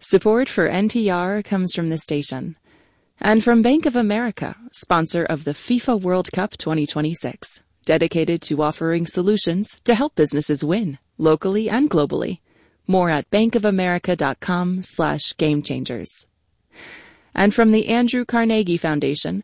Support for NPR comes from the station and from Bank of America, sponsor of the FIFA World Cup 2026, dedicated to offering solutions to help businesses win, locally and globally. More at bankofamerica.com/gamechangers. And from the Andrew Carnegie Foundation,